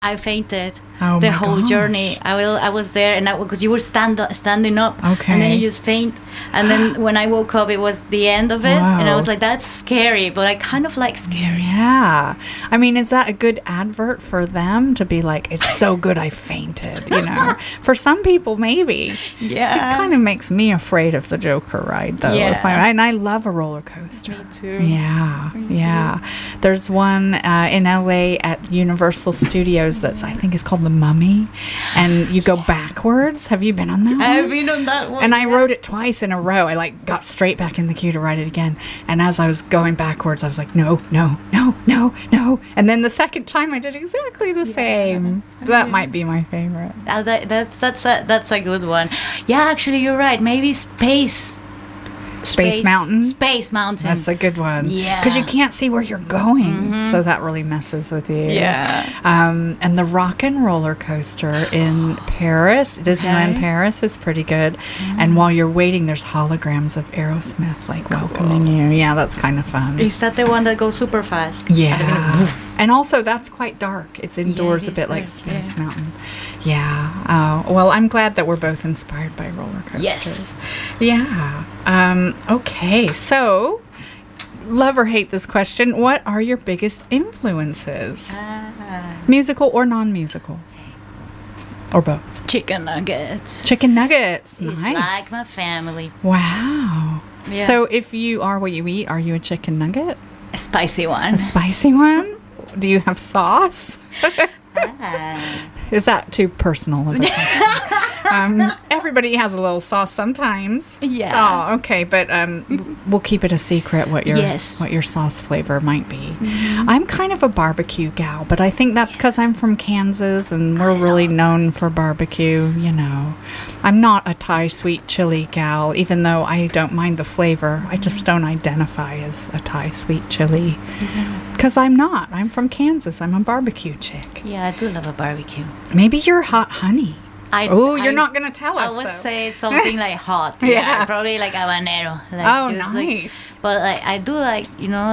I fainted Oh the my whole gosh. journey. I was there, and because you were standing up, Okay. and then you just faint, and then when I woke up, it was the end of it, and I Wow. was like, "That's scary," but I kind of like scary. Yeah. I mean, is that a good advert for them to be like, it's so good I fainted, you know? For some people, maybe. Yeah. It kind of makes me afraid of the Joker ride, though. Yeah. And I love a roller coaster. Me too. Yeah, Me yeah. There's one in LA at Universal Studios that's, I think, is called The Mummy, and you go backwards. Have you been on that one? I've been on that one. And I rode it twice in a row. I like got straight back in the queue to ride it again. And as I was going backwards, I was like, no, no, no, no, no. And then the second time I did exactly the same. That might be my favorite. That's a good one. Yeah, actually, you're right. Maybe Space Mountain. Space Mountain. That's a good one. Yeah. Because you can't see where you're going. So that really messes with you. Yeah. And the Rock and Roller Coaster in Paris, Disneyland Okay. Paris, is pretty good. And while you're waiting, there's holograms of Aerosmith like welcoming you. Yeah, that's kind of fun. Is that the one that goes super fast? Yeah. And also, that's quite dark. It's indoors it a bit is like dark, Space yeah. Mountain. Yeah. Well, I'm glad that we're both inspired by roller coasters. Yes. Yeah. Okay. So, love or hate this question. What are your biggest influences? Musical or non-musical? Or both? Chicken nuggets. Chicken nuggets. It's Nice. like my family. Wow. Yeah. So, if you are what you eat, are you a chicken nugget? A spicy one. A spicy one? Do you have sauce? Is that too personal of a question? Everybody has a little sauce sometimes. Yeah. Oh, okay. But we'll keep it a secret what your Yes. what your sauce flavor might be. I'm kind of a barbecue gal, but I think that's because I'm from Kansas and we're really known for barbecue. You know, I'm not a Thai sweet chili gal, even though I don't mind the flavor. I just don't identify as a Thai sweet chili because I'm not. I'm from Kansas. I'm a barbecue chick. Yeah, I do love a barbecue. Maybe you're hot honey. You're You're not going to tell us, I would though. say something like hot. Yeah. Probably like habanero. Like Oh, just nice. But like I do like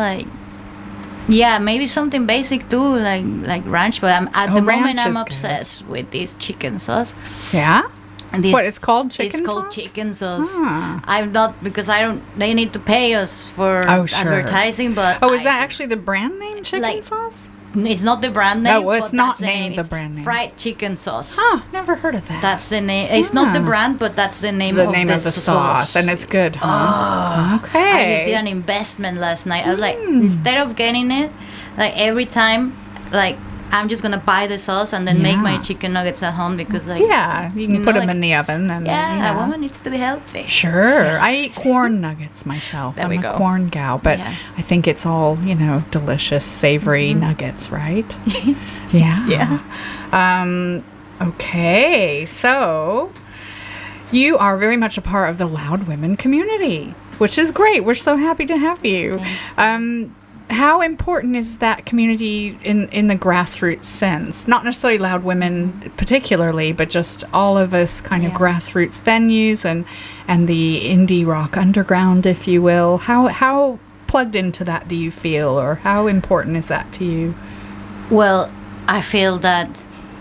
yeah, maybe something basic too, like ranch. But at the ranch moment I'm is good. obsessed with this chicken sauce. Yeah? And this, What, it's called chicken It's called sauce? chicken sauce. Ah. I'm not because I don't. They need to pay us for Oh, sure. advertising. But Oh, is that actually the brand name chicken like- sauce? It's not the brand name. No, well, it's but not that's named the It's brand name. Fried chicken sauce. Huh, never heard of that. That's the name. It's not the Ah. brand, but that's the name. the of name the of the sauce. And it's good, huh? I just Okay. did an investment last night. I was like, instead of getting it, like every time, like I'm just gonna buy the sauce and then make my Yeah. chicken nuggets at home because, like, Yeah, you can you know, put them like- in the oven. And, yeah, a woman needs to be healthy. Sure. I eat corn nuggets myself. There I'm we a go. corn gal, but Yeah. I think it's all, delicious, savory nuggets, right? Yeah. Yeah. Okay, so you are very much a part of the Loud Women community, which is great. We're so happy to have you. How important is that community in the grassroots sense? Not necessarily Loud Women particularly, but just all of us kind of Yeah. grassroots venues and the indie rock underground, if you will. How plugged into that do you feel, or how important is that to you? Well, I feel that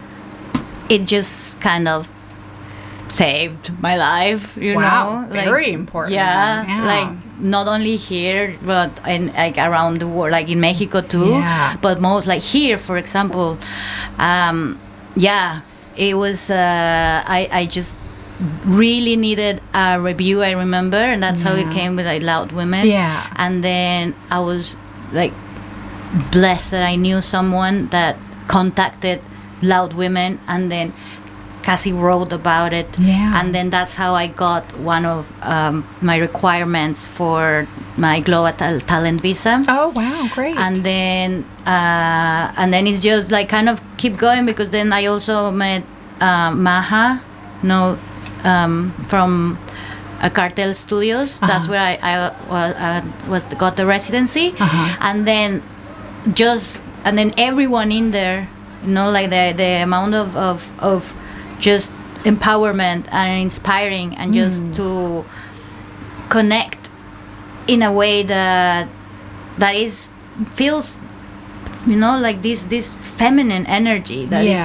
it just kind of saved my life, Wow, know. very important. Yeah, Yeah. like not only here, but in like around the world, like in Mexico too. Yeah. But most like here, for example, yeah, it was. I just really needed a review. I remember, and that's how it Yeah. came with like Loud Women. Yeah. And then I was like blessed that I knew someone that contacted Loud Women, and then Cassie wrote about it. Yeah. And then that's how I got one of my requirements for my Global Talent Visa. Oh, wow, great. And then it's just like kind of keep going, because then I also met Maha, from Cartel Studios. That's where I got the residency. And then everyone in there, like the amount of just empowerment and inspiring, and just to connect in a way that feels you know, like this feminine energy that Yeah.